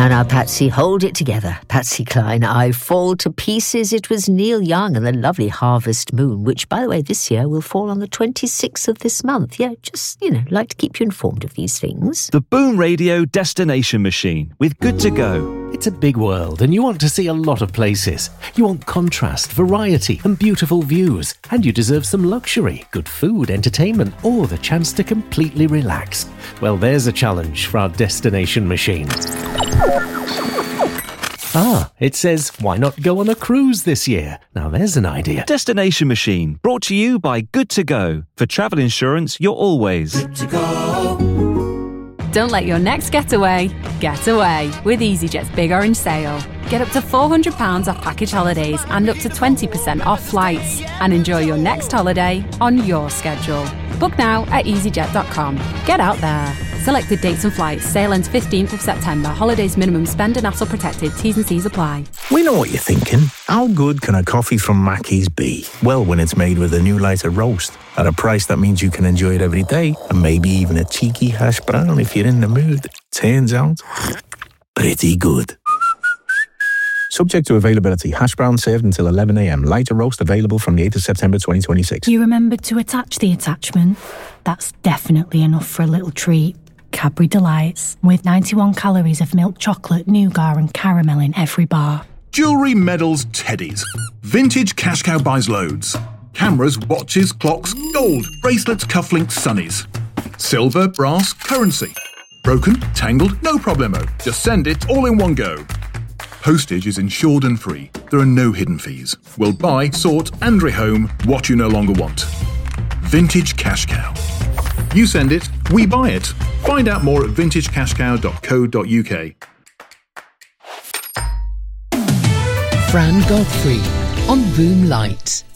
Now, Patsy, hold it together. Patsy Cline, I fall to pieces. It was Neil Young and the lovely Harvest Moon, which, by the way, this year will fall on the 26th of this month. Yeah, just, like to keep you informed of these things. The Boom Radio Destination Machine with Good to Go. It's a big world and you want to see a lot of places. You want contrast, variety and beautiful views. And you deserve some luxury, good food, entertainment or the chance to completely relax. Well, there's a challenge for our Destination Machine. It says, why not go on a cruise this year? Now there's an idea. Destination Machine, brought to you by Good to Go. For travel insurance, you're always good to go. Don't let your next getaway get away with EasyJet's Big Orange Sale. Get up to £400 off package holidays and up to 20% off flights. And enjoy your next holiday on your schedule. Book now at easyjet.com. Get out there. Selected dates and flights. Sale ends 15th of September. Holidays minimum spend and hassle protected. T's and C's apply. We know what you're thinking. How good can a coffee from Mackey's be? Well, when it's made with a new lighter roast at a price that means you can enjoy it every day, and maybe even a cheeky hash brown if you're in the mood. Turns out, pretty good. Subject to availability. Hash brown served until 11 a.m. Lighter roast available from the 8th of September 2026. You remembered to attach the attachment? That's definitely enough for a little treat. Cadbury Delights, with 91 calories of milk chocolate, nougat and caramel in every bar. Jewellery, medals, teddies. Vintage Cash Cow buys loads. Cameras, watches, clocks, gold, bracelets, cufflinks, sunnies. Silver, brass, currency. Broken, tangled, no problemo. Just send it all in one go. Postage is insured and free. There are no hidden fees. We'll buy, sort and rehome what you no longer want. Vintage Cash Cow. You send it, we buy it. Find out more at vintagecashcow.co.uk. Fran Godfrey on Boom Lights.